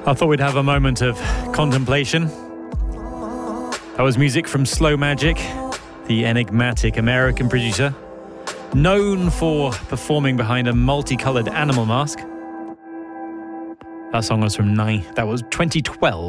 I thought we'd have a moment of contemplation. That was music from Slow Magic, the enigmatic American producer, known for performing behind a multicolored animal mask. That song was from 2012.